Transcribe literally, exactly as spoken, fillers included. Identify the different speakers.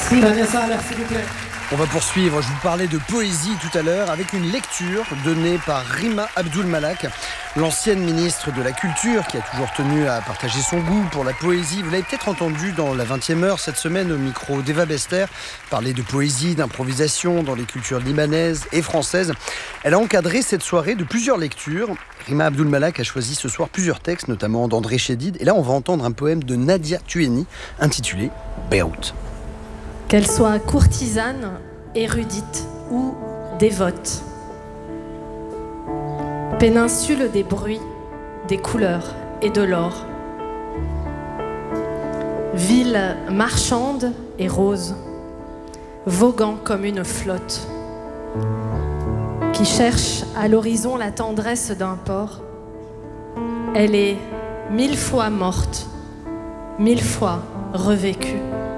Speaker 1: Merci Vanessa, merci s'il vous plaît.
Speaker 2: On va poursuivre, je vous parlais de poésie tout à l'heure avec une lecture donnée par Rima Abdul Malak, l'ancienne ministre de la Culture qui a toujours tenu à partager son goût pour la poésie. Vous l'avez peut-être entendu dans la vingtième heure cette semaine au micro d'Eva Bester, parler de poésie, d'improvisation dans les cultures libanaises et françaises. Elle a encadré cette soirée de plusieurs lectures. Rima Abdul Malak a choisi ce soir plusieurs textes, notamment d'André Chédid. Et là, on va entendre un poème de Nadia Tueni intitulé Beyrouth.
Speaker 3: Qu'elle soit courtisane, érudite ou dévote. Péninsule des bruits, des couleurs et de l'or. Ville marchande et rose, voguant comme une flotte, qui cherche à l'horizon la tendresse d'un port. Elle est mille fois morte, mille fois revécue.